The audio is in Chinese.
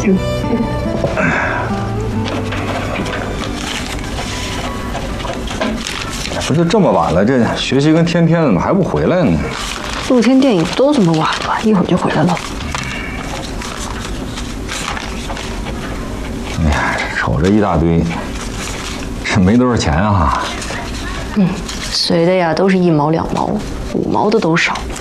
不就这么晚了，这学习跟天天怎么还不回来呢？ 露天电影都这么晚了，一会儿就回来了。 哎呀，瞅着一大堆，这没多少钱啊。 随的呀都是1毛2毛，5毛的都少。